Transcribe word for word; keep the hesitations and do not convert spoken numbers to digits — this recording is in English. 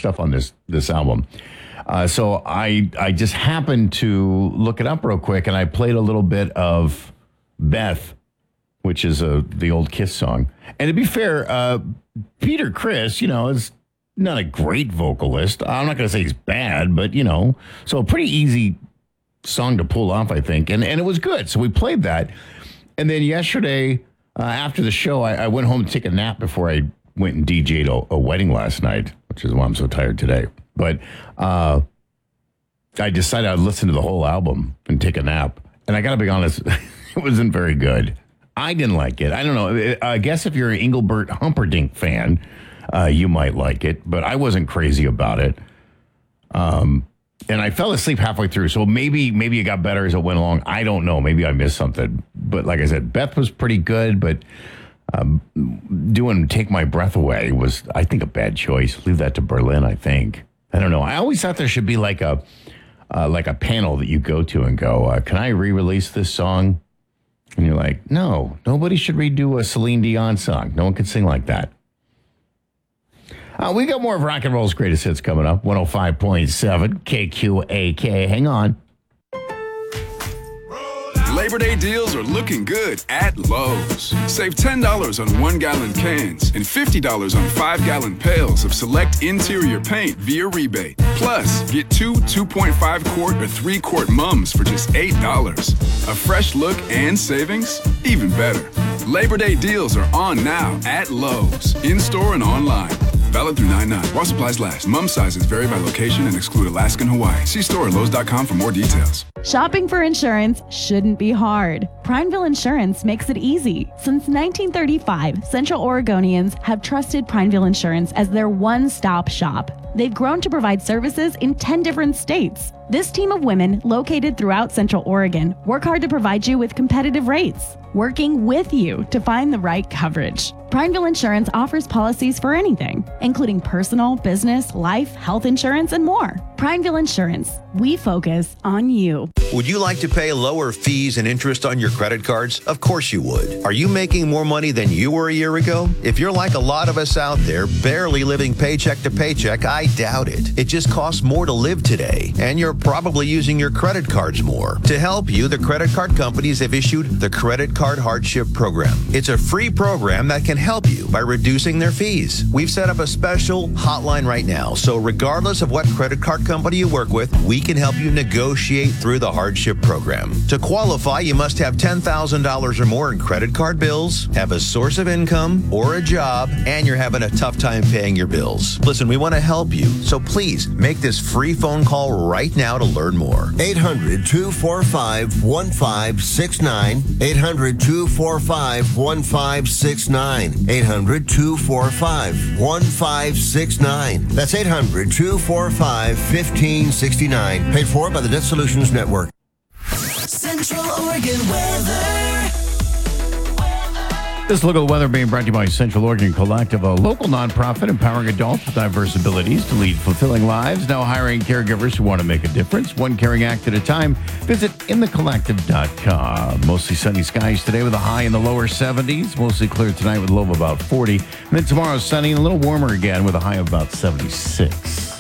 stuff on this this album. Uh, so I I just happened to look it up real quick, and I played a little bit of Beth, which is a the old Kiss song. And to be fair, uh, Peter Criss, you know, is not a great vocalist. I'm not going to say he's bad, but, you know, so a pretty easy song to pull off, I think. And, and it was good. So we played that. And then yesterday, uh, after the show, I, I went home to take a nap before I went and D J'd a, a wedding last night, which is why I'm so tired today. But uh, I decided I'd listen to the whole album and take a nap. And I got to be honest, it wasn't very good. I didn't like it. I don't know. I guess if you're an Engelbert Humperdinck fan, uh, you might like it. But I wasn't crazy about it. Um, and I fell asleep halfway through. So maybe maybe it got better as it went along. I don't know. Maybe I missed something. But like I said, Beth was pretty good. But um, doing Take My Breath Away was, I think, a bad choice. Leave that to Berlin, I think. I don't know. I always thought there should be like a uh, like a panel that you go to and go, uh, can I re-release this song? And you're like, no, nobody should redo a Celine Dion song. No one can sing like that. Uh, we got more of rock and roll's greatest hits coming up. one oh five point seven K Q A K. Hang on. Labor Day deals are looking good at Lowe's. Save ten dollars on one-gallon cans and fifty dollars on five-gallon pails of select interior paint via rebate. Plus, get two two point five quart or three quart mums for just eight dollars. A fresh look and savings? Even better. Labor Day deals are on now at Lowe's, in-store and online. Valid through nine nine. While supplies last. Mum sizes vary by location and exclude Alaska and Hawaii. See store at Lowe's dot com for more details. Shopping for insurance shouldn't be hard. Prineville Insurance makes it easy. Since nineteen thirty-five, Central Oregonians have trusted Prineville Insurance as their one-stop shop. They've grown to provide services in ten different states. This team of women, located throughout Central Oregon, work hard to provide you with competitive rates, working with you to find the right coverage. Prineville Insurance offers policies for anything, including personal, business, life, health insurance, and more. Prineville Insurance, we focus on you. Would you like to pay lower fees and interest on your credit cards? Of course you would. Are you making more money than you were a year ago? If you're like a lot of us out there, barely living paycheck to paycheck, I doubt it. It just costs more to live today, and you're probably using your credit cards more. To help you, the credit card companies have issued the Credit Card Hardship Program. It's a free program that can help you by reducing their fees. We've set up a special hotline right now, so regardless of what credit card company you work with, we can help you negotiate through the hardship program. To qualify, you must have ten thousand dollars or more in credit card bills, have a source of income or a job, and you're having a tough time paying your bills. Listen, we want to help you, so please make this free phone call right now to learn more. eight hundred, two four five, one five six nine. eight hundred, two four five, one five six nine. eight hundred, two four five, one five six nine. That's eight hundred, two four five, one five six nine. Paid for by the Debt Solutions Network. Central Oregon weather. This look at the weather being brought to you by Central Oregon Collective, a local nonprofit empowering adults with diverse abilities to lead fulfilling lives. Now hiring caregivers who want to make a difference, one caring act at a time. Visit in the collective dot com. Mostly sunny skies today with a high in the lower seventies. Mostly clear tonight with a low of about forty. And then tomorrow sunny and a little warmer again with a high of about seventy-six.